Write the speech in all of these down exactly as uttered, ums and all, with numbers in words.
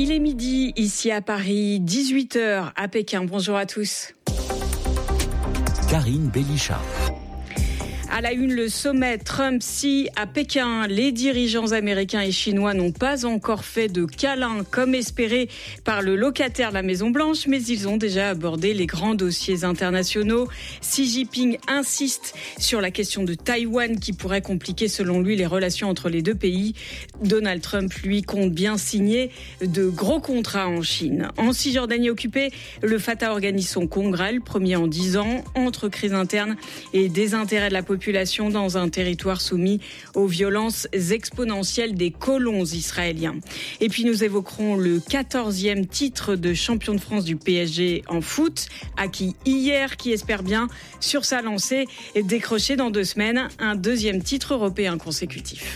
Il est midi ici à Paris, dix-huit heures à Pékin. Bonjour à tous. Karine Bélichard. À la une, le sommet Trump-Xi à Pékin. Les dirigeants américains et chinois n'ont pas encore fait de câlin comme espéré par le locataire de la Maison-Blanche, mais ils ont déjà abordé les grands dossiers internationaux. Xi Jinping insiste sur la question de Taïwan qui pourrait compliquer selon lui les relations entre les deux pays. Donald Trump, lui, compte bien signer de gros contrats en Chine. En Cisjordanie occupée, le Fatah organise son congrès, le premier en dix ans, entre crise interne et désintérêt de la population. population dans un territoire soumis aux violences exponentielles des colons israéliens. Et puis nous évoquerons le quatorzième titre de champion de France du P S G en foot, acquis hier, qui espère bien, sur sa lancée, décrocher dans deux semaines un deuxième titre européen consécutif.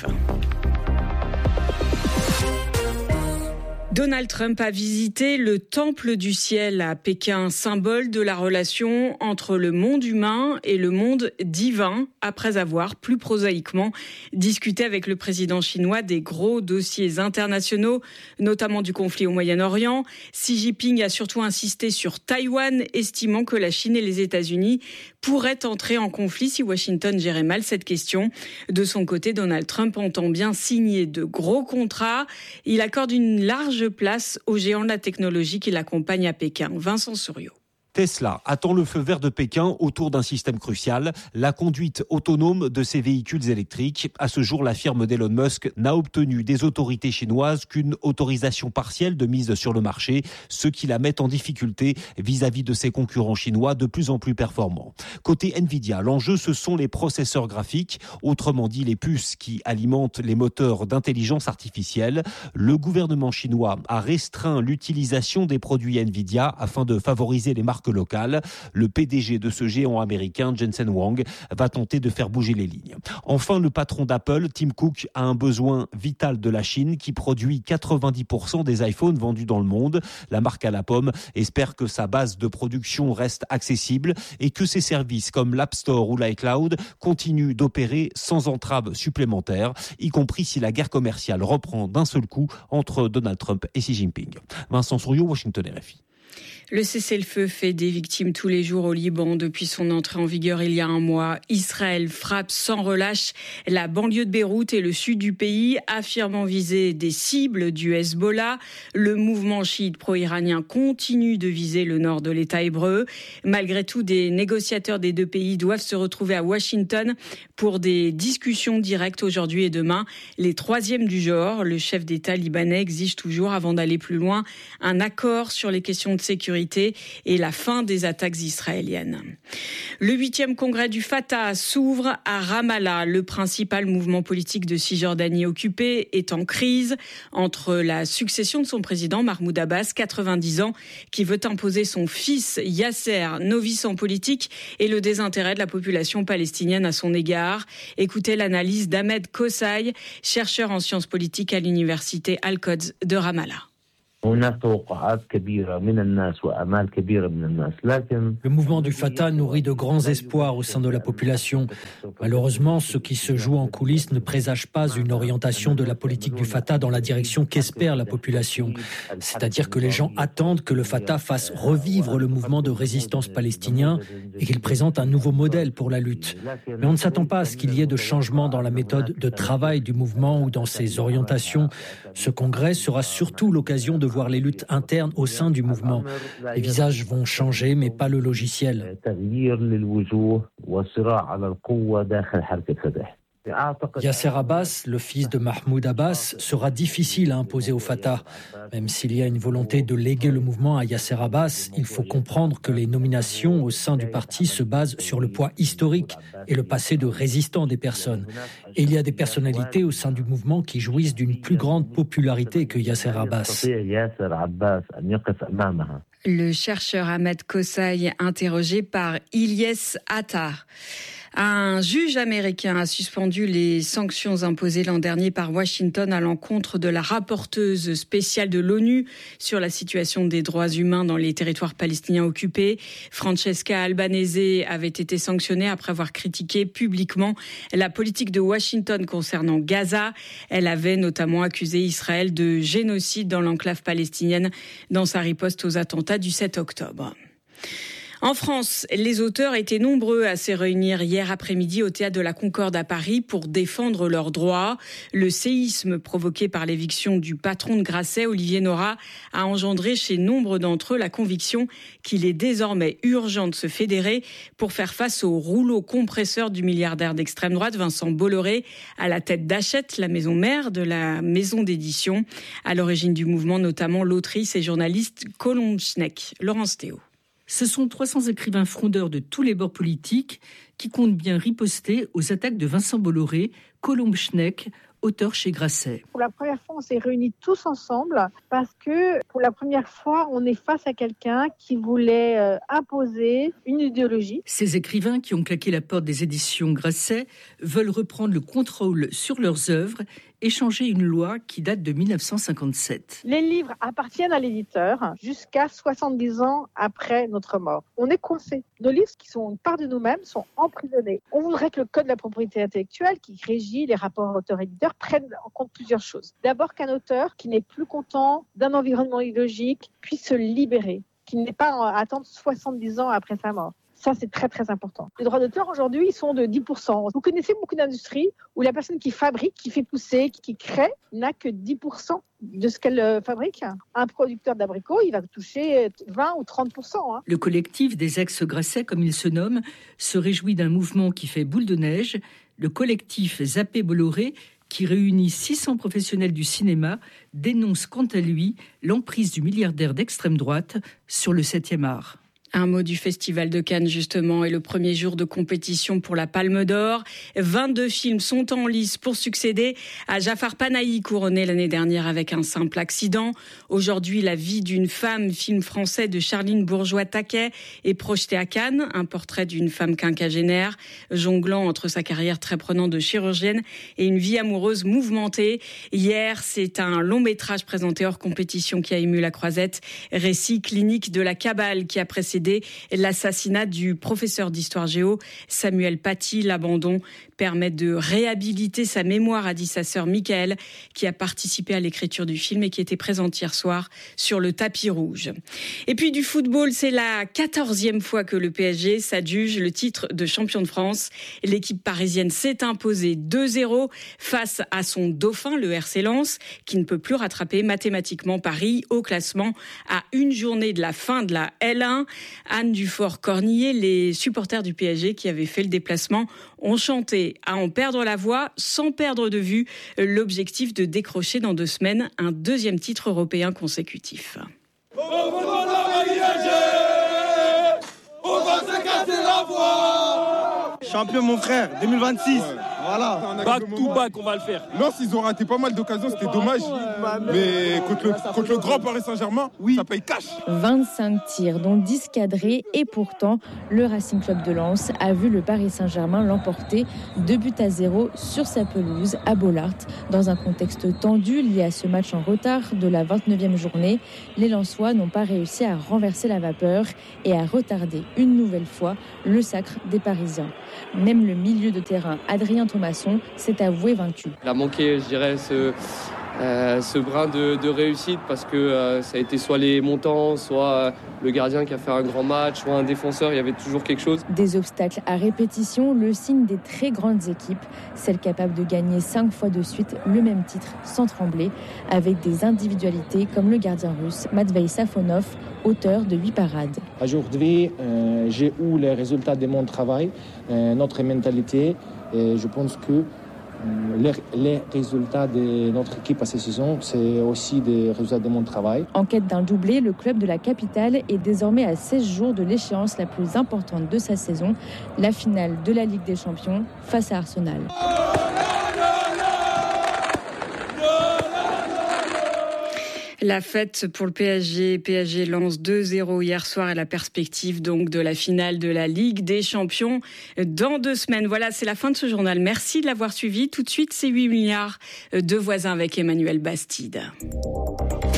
Donald Trump a visité le Temple du Ciel à Pékin, symbole de la relation entre le monde humain et le monde divin, après avoir plus prosaïquement discuté avec le président chinois des gros dossiers internationaux, notamment du conflit au Moyen-Orient. Xi Jinping a surtout insisté sur Taïwan, estimant que la Chine et les États-Unis pourraient entrer en conflit si Washington gérait mal cette question. De son côté, Donald Trump entend bien signer de gros contrats. Il accorde une large place aux géants de la technologie qui l'accompagnent à Pékin. Vincent Souriau. Tesla attend le feu vert de Pékin autour d'un système crucial, la conduite autonome de ses véhicules électriques. À ce jour, la firme d'Elon Musk n'a obtenu des autorités chinoises qu'une autorisation partielle de mise sur le marché, ce qui la met en difficulté vis-à-vis de ses concurrents chinois de plus en plus performants. Côté Nvidia, l'enjeu, ce sont les processeurs graphiques, autrement dit les puces qui alimentent les moteurs d'intelligence artificielle. Le gouvernement chinois a restreint l'utilisation des produits Nvidia afin de favoriser les marques locales. Le P D G de ce géant américain, Jensen Huang, va tenter de faire bouger les lignes. Enfin, le patron d'Apple, Tim Cook, a un besoin vital de la Chine qui produit quatre-vingt-dix pour cent des iPhones vendus dans le monde. La marque à la pomme espère que sa base de production reste accessible et que ses services comme l'App Store ou l'iCloud continuent d'opérer sans entrave supplémentaire, y compris si la guerre commerciale reprend d'un seul coup entre Donald Trump et Xi Jinping. Vincent Souriau, Washington R F I. Le cessez-le-feu fait des victimes tous les jours au Liban depuis son entrée en vigueur il y a un mois. Israël frappe sans relâche la banlieue de Beyrouth et le sud du pays, affirmant viser des cibles du Hezbollah. Le mouvement chiite pro-iranien continue de viser le nord de l'État hébreu. Malgré tout, des négociateurs des deux pays doivent se retrouver à Washington pour des discussions directes aujourd'hui et demain. Les troisièmes du genre, le chef d'État libanais exige toujours, avant d'aller plus loin, un accord sur les questions de sécurité et la fin des attaques israéliennes. Le huitième congrès du Fatah s'ouvre à Ramallah. Le principal mouvement politique de Cisjordanie occupée est en crise entre la succession de son président Mahmoud Abbas, quatre-vingt-dix ans, qui veut imposer son fils Yasser, novice en politique, et le désintérêt de la population palestinienne à son égard. Écoutez l'analyse d'Ahmed Kossaï, chercheur en sciences politiques à l'université Al-Quds de Ramallah. Le mouvement du Fatah nourrit de grands espoirs au sein de la population. Malheureusement, ce qui se joue en coulisses ne présage pas une orientation de la politique du Fatah dans la direction qu'espère la population. C'est-à-dire que les gens attendent que le Fatah fasse revivre le mouvement de résistance palestinien et qu'il présente un nouveau modèle pour la lutte. Mais on ne s'attend pas à ce qu'il y ait de changements dans la méthode de travail du mouvement ou dans ses orientations. Ce congrès sera surtout l'occasion de voir les luttes internes au sein du mouvement. Les visages vont changer, mais pas le logiciel. Yasser Abbas, le fils de Mahmoud Abbas, sera difficile à imposer au Fatah. Même s'il y a une volonté de léguer le mouvement à Yasser Abbas, il faut comprendre que les nominations au sein du parti se basent sur le poids historique et le passé de résistant des personnes. Et il y a des personnalités au sein du mouvement qui jouissent d'une plus grande popularité que Yasser Abbas. Le chercheur Ahmed Kossaï, interrogé par Ilyes Attar. Un juge américain a suspendu les sanctions imposées l'an dernier par Washington à l'encontre de la rapporteuse spéciale de l'ONU sur la situation des droits humains dans les territoires palestiniens occupés. Francesca Albanese avait été sanctionnée après avoir critiqué publiquement la politique de Washington concernant Gaza. Elle avait notamment accusé Israël de génocide dans l'enclave palestinienne dans sa riposte aux attentats du sept octobre. En France, les auteurs étaient nombreux à se réunir hier après-midi au Théâtre de la Concorde à Paris pour défendre leurs droits. Le séisme provoqué par l'éviction du patron de Grasset, Olivier Nora, a engendré chez nombre d'entre eux la conviction qu'il est désormais urgent de se fédérer pour faire face au rouleau compresseur du milliardaire d'extrême droite Vincent Bolloré, à la tête d'Hachette, la maison mère de la maison d'édition. À l'origine du mouvement, notamment l'autrice et journaliste Colombe Schneck. Laurence Théo. Ce sont trois cents écrivains frondeurs de tous les bords politiques qui comptent bien riposter aux attaques de Vincent Bolloré, Colombe Schneck, auteur chez Grasset. Pour la première fois, on s'est réunis tous ensemble parce que pour la première fois, on est face à quelqu'un qui voulait euh, imposer une idéologie. Ces écrivains qui ont claqué la porte des éditions Grasset veulent reprendre le contrôle sur leurs œuvres et changer une loi qui date de dix-neuf cent cinquante-sept. Les livres appartiennent à l'éditeur jusqu'à soixante-dix ans après notre mort. On est coincés. Nos livres, qui sont une part de nous-mêmes, sont emprisonnés. On voudrait que le code de la propriété intellectuelle, qui régit les rapports auteur-éditeur, prenne en compte plusieurs choses. D'abord, qu'un auteur qui n'est plus content d'un environnement idéologique puisse se libérer, qu'il n'ait pas à attendre soixante-dix ans après sa mort. Ça, c'est très, très important. Les droits d'auteur, aujourd'hui, ils sont de dix pour cent. Vous connaissez beaucoup d'industries où la personne qui fabrique, qui fait pousser, qui crée, n'a que dix pour cent de ce qu'elle fabrique. Un producteur d'abricots, il va toucher vingt ou trente pour cent. Hein. Le collectif des ex-Grasset, comme il se nomme, se réjouit d'un mouvement qui fait boule de neige. Le collectif Zappé Bolloré, qui réunit six cents professionnels du cinéma, dénonce quant à lui l'emprise du milliardaire d'extrême droite sur le septième art. Un mot du Festival de Cannes, justement, et le premier jour de compétition pour la Palme d'Or. vingt-deux films sont en lice pour succéder à Jafar Panahi, couronné l'année dernière avec un simple accident. Aujourd'hui, La vie d'une femme, film français de Charline Bourgeois-Taquet, est projeté à Cannes. Un portrait d'une femme quinquagénaire, jonglant entre sa carrière très prenante de chirurgienne et une vie amoureuse mouvementée. Hier, c'est un long métrage présenté hors compétition qui a ému la Croisette. Récit clinique de la cabale qui a précédé l'assassinat du professeur d'histoire géo Samuel Paty. L'abandon permet de réhabiliter sa mémoire, a dit sa sœur Michael, qui a participé à l'écriture du film et qui était présente hier soir sur le tapis rouge. Et puis du football, c'est la quatorzième fois que le P S G s'adjuge le titre de champion de France. L'équipe parisienne s'est imposée deux zéro face à son dauphin, le R C Lens, qui ne peut plus rattraper mathématiquement Paris au classement à une journée de la fin de la L un. Anne Dufort-Cornillet, les supporters du P S G qui avaient fait le déplacement ont chanté à en perdre la voix sans perdre de vue l'objectif de décrocher dans deux semaines un deuxième titre européen consécutif. On va se casser la voix. Champion mon frère, deux mille vingt-six. Ouais. Voilà. Back to back, on va le faire. Lens, ils ont raté pas mal d'occasions, c'était dommage. Mais contre le, contre le grand Paris Saint-Germain, oui. Ça paye cash. vingt-cinq tirs, dont dix cadrés. Et pourtant, le Racing Club de Lens a vu le Paris Saint-Germain l'emporter deux buts à zéro sur sa pelouse à Bollaert. Dans un contexte tendu lié à ce match en retard de la vingt-neuvième journée, les Lensois n'ont pas réussi à renverser la vapeur et à retarder une nouvelle fois le sacre des Parisiens. Même le milieu de terrain, Adrien Thomasson, s'est avoué vaincu. Il a manqué, je dirais, ce, euh, ce brin de, de réussite parce que euh, ça a été soit les montants, soit euh, le gardien qui a fait un grand match, soit un défenseur, il y avait toujours quelque chose. Des obstacles à répétition, le signe des très grandes équipes, celles capables de gagner cinq fois de suite le même titre sans trembler, avec des individualités comme le gardien russe Matvei Safonov, auteur de huit parades. Aujourd'hui, euh, j'ai eu les résultats de mon travail, euh, notre mentalité. Et je pense que euh, les, les résultats de notre équipe à cette saison, c'est aussi des résultats de mon travail. En quête d'un doublé, le club de la capitale est désormais à seize jours de l'échéance la plus importante de sa saison, la finale de la Ligue des Champions face à Arsenal. La fête pour le P S G. P S G lance deux zéro hier soir et la perspective donc de la finale de la Ligue des Champions dans deux semaines. Voilà, c'est la fin de ce journal. Merci de l'avoir suivi. Tout de suite, c'est huit milliards de voisins avec Emmanuel Bastide.